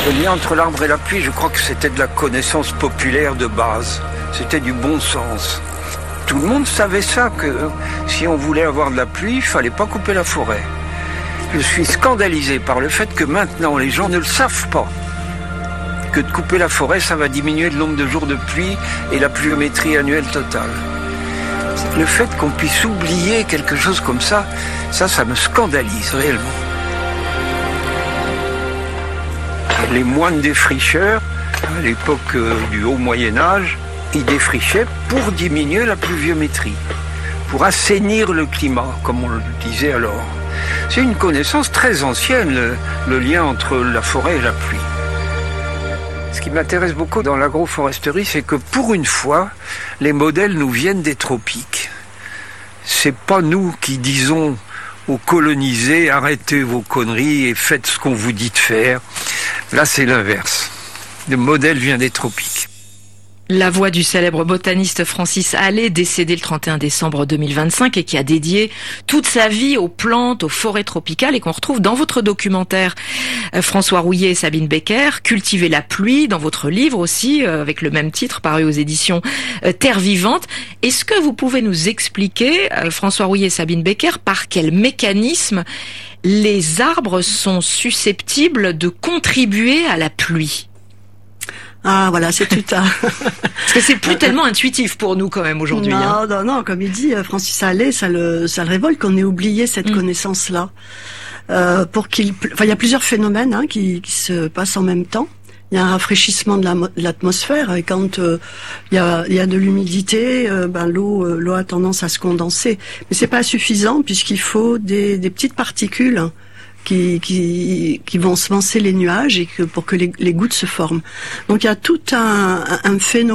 Le lien entre l'arbre et la pluie, je crois que c'était de la connaissance populaire de base. C'était du bon sens. Tout le monde savait ça, que si on voulait avoir de la pluie, il fallait pas couper la forêt. Je suis scandalisé par le fait que maintenant les gens ne le savent pas. Que de couper la forêt, ça va diminuer le nombre de jours de pluie et la pluviométrie annuelle totale. Le fait qu'on puisse oublier quelque chose comme ça, ça me scandalise réellement. Les moines défricheurs, à l'époque du Haut Moyen-Âge, ils défrichaient pour diminuer la pluviométrie, pour assainir le climat, comme on le disait alors. C'est une connaissance très ancienne, le lien entre la forêt et la pluie. Ce qui m'intéresse beaucoup dans l'agroforesterie, c'est que pour une fois, les modèles nous viennent des tropiques. C'est pas nous qui disons aux colonisés, arrêtez vos conneries et faites ce qu'on vous dit de faire. Là, c'est l'inverse. Le modèle vient des tropiques. La voix du célèbre botaniste Francis Hallé, décédé le 31 décembre 2025 et qui a dédié toute sa vie aux plantes, aux forêts tropicales et qu'on retrouve dans votre documentaire. François Rouillet et Sabine Becker, Cultiver la pluie, dans votre livre aussi, avec le même titre, paru aux éditions Terre Vivante. Est-ce que vous pouvez nous expliquer, François Rouillet et Sabine Becker, par quel mécanisme les arbres sont susceptibles de contribuer à la pluie ? Ah voilà, c'est tout un... Parce que c'est plus tellement intuitif pour nous quand même aujourd'hui. Non, comme il dit Francis Hallé, ça le révolte qu'on ait oublié cette connaissance-là. Il y a plusieurs phénomènes qui se passent en même temps. Il y a un rafraîchissement de l'atmosphère et quand il y a de l'humidité, l'eau a tendance à se condenser. Mais c'est pas suffisant puisqu'il faut des petites particules qui vont semencer les nuages et pour que les gouttes se forment. Donc il y a tout un phénomène